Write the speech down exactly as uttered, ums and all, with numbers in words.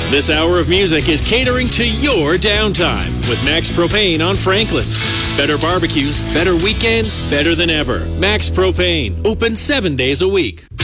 This hour of music is catering to your downtime with Max Propane on Franklin. Better barbecues, better weekends, better than ever. Max Propane, open seven days a week.